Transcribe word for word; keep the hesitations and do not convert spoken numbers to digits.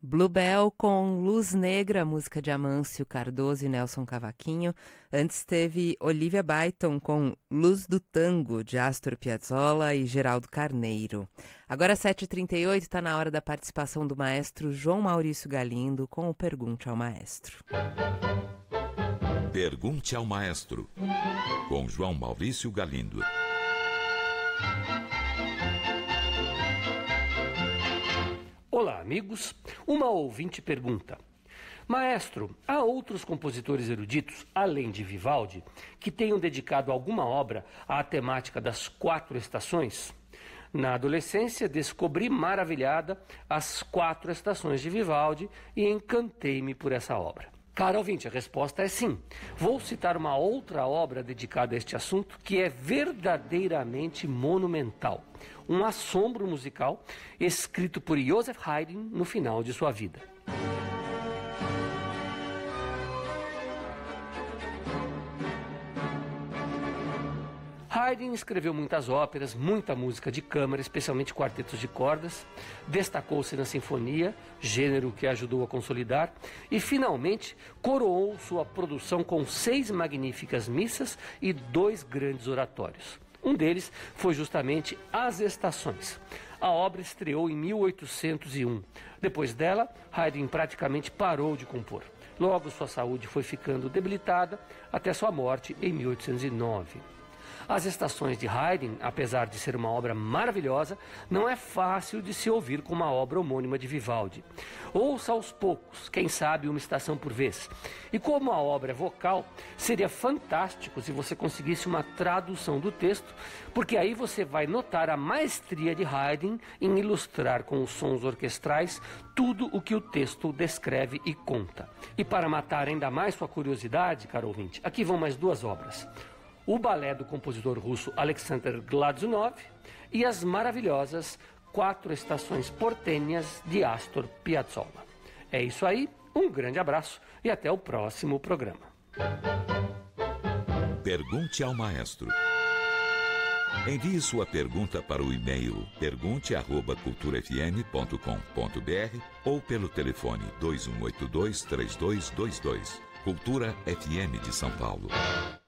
Bluebell com Luz Negra, música de Amâncio Cardoso e Nelson Cavaquinho. Antes teve Olivia Byton com Luz do Tango, de Astor Piazzolla e Geraldo Carneiro. Agora sete e trinta e oito, está na hora da participação do maestro João Maurício Galindo com o Pergunte ao Maestro. Pergunte ao Maestro, com João Maurício Galindo. Olá, amigos. Uma ouvinte pergunta: Maestro, há outros compositores eruditos, além de Vivaldi, que tenham dedicado alguma obra à temática das quatro estações? Na adolescência, descobri maravilhada as quatro estações de Vivaldi e encantei-me por essa obra. Caro ouvinte, a resposta é sim. Vou citar uma outra obra dedicada a este assunto que é verdadeiramente monumental. Um assombro musical escrito por Joseph Haydn no final de sua vida. Haydn escreveu muitas óperas, muita música de câmara, especialmente quartetos de cordas, destacou-se na sinfonia, gênero que ajudou a consolidar, e finalmente coroou sua produção com seis magníficas missas e dois grandes oratórios. Um deles foi justamente As Estações. A obra estreou em mil oitocentos e um. Depois dela, Haydn praticamente parou de compor. Logo, sua saúde foi ficando debilitada até sua morte em mil oitocentos e nove. As Estações de Haydn, apesar de ser uma obra maravilhosa, não é fácil de se ouvir com uma obra homônima de Vivaldi. Ouça aos poucos, quem sabe uma estação por vez. E como a obra é vocal, seria fantástico se você conseguisse uma tradução do texto, porque aí você vai notar a maestria de Haydn em ilustrar com os sons orquestrais tudo o que o texto descreve e conta. E para matar ainda mais sua curiosidade, caro ouvinte, aqui vão mais duas obras: o balé do compositor russo Alexander Glazunov e as maravilhosas Quatro Estações Portenhas de Astor Piazzolla. É isso aí, um grande abraço e até o próximo programa. Pergunte ao Maestro. Envie sua pergunta para o e-mail pergunte arroba cultura f m ponto com ponto b r ou pelo telefone dois um oito dois, três dois dois dois. Cultura F M de São Paulo.